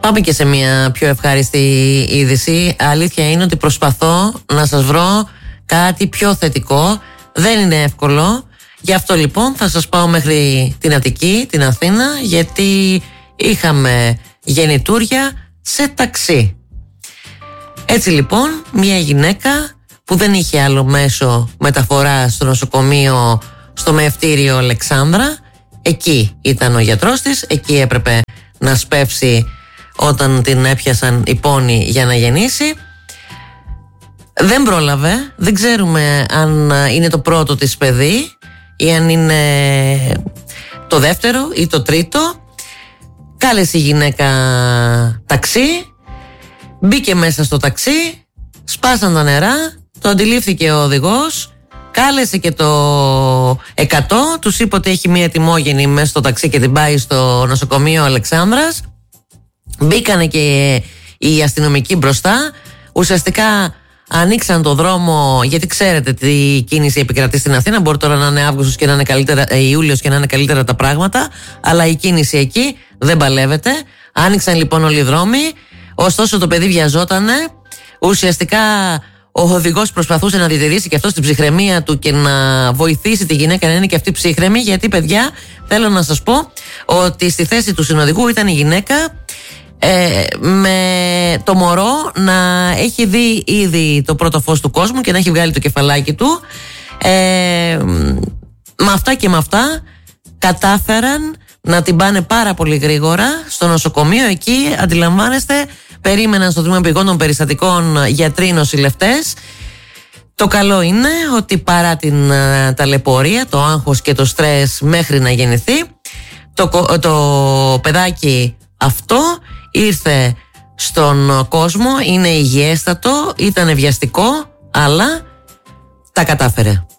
Πάμε και σε μια πιο ευχάριστη είδηση. Αλήθεια είναι ότι προσπαθώ να σας βρω κάτι πιο θετικό. Δεν είναι εύκολο. Γι' αυτό λοιπόν θα σας πάω μέχρι την Αττική, την Αθήνα, γιατί είχαμε γεννητούρια σε ταξί. Έτσι λοιπόν, μια γυναίκα που δεν είχε άλλο μέσο μεταφοράς στο νοσοκομείο, στο Μεευτήριο Αλεξάνδρα, εκεί ήταν ο γιατρός της, εκεί έπρεπε να σπεύσει όταν την έπιασαν οι πόνοι για να γεννήσει. Δεν πρόλαβε, δεν ξέρουμε αν είναι το πρώτο της παιδί ή αν είναι το δεύτερο ή το τρίτο. Κάλεσε η γυναίκα ταξί, μπήκε μέσα στο ταξί, σπάσαν τα νερά, το αντιλήφθηκε ο οδηγός, κάλεσε και το 100, τους είπε ότι έχει μία τιμόγενη μέσα στο ταξί και την πάει στο νοσοκομείο Αλεξάνδρας. Μπήκανε και οι αστυνομικοί μπροστά, ουσιαστικά ανοίξαν το δρόμο, γιατί ξέρετε τι κίνηση επικρατεί στην Αθήνα. Μπορεί τώρα να είναι Αύγουστος και να είναι καλύτερα, Ιούλιος και να είναι καλύτερα τα πράγματα, αλλά η κίνηση εκεί δεν παλεύεται. Άνοιξαν λοιπόν όλοι οι δρόμοι, ωστόσο το παιδί βιαζότανε. Ουσιαστικά ο οδηγός προσπαθούσε να διατηρήσει και αυτό την ψυχραιμία του και να βοηθήσει τη γυναίκα να είναι και αυτή ψύχρεμη, γιατί παιδιά θέλω να σας πω ότι στη θέση του συνοδηγού ήταν η γυναίκα, με το μωρό να έχει δει ήδη το πρώτο φως του κόσμου και να έχει βγάλει το κεφαλάκι του. Με αυτά και με αυτά κατάφεραν να την πάνε πάρα πολύ γρήγορα στο νοσοκομείο. Εκεί αντιλαμβάνεστε, περίμεναν στο τμήμα πηγών των περιστατικών γιατροί, νοσηλευτές. Το καλό είναι ότι παρά την ταλαιπωρία, το άγχος και το στρες μέχρι να γεννηθεί, το παιδάκι αυτό ήρθε στον κόσμο, είναι υγιέστατο, ήταν βιαστικό, αλλά τα κατάφερε.